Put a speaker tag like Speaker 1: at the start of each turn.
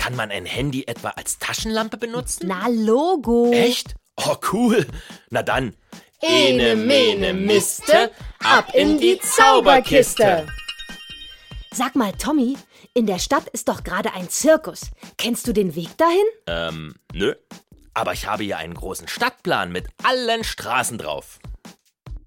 Speaker 1: Kann man ein Handy etwa als Taschenlampe benutzen?
Speaker 2: Na, Logo.
Speaker 1: Echt? Oh, cool. Na dann.
Speaker 2: Ene, mene, miste, ab in die Zauberkiste. Sag mal, Tommy, in der Stadt ist doch gerade ein Zirkus. Kennst du den Weg dahin?
Speaker 1: Nö. Aber ich habe hier einen großen Stadtplan mit allen Straßen drauf.